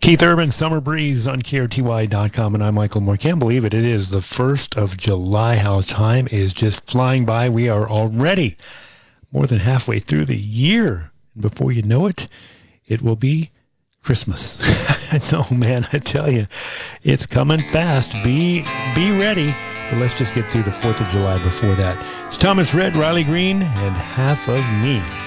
Keith Urban, Summer Breeze on KRTY.com, and I'm Michael Moore. Can't believe it. It is the 1st of July. How time is just flying by. We are already more than halfway through the year. And before you know it, it will be Christmas. No, man, I tell you, it's coming fast. Be ready. But let's just get through the 4th of July before that. It's Thomas Rhett, Riley Green, and Half of Me.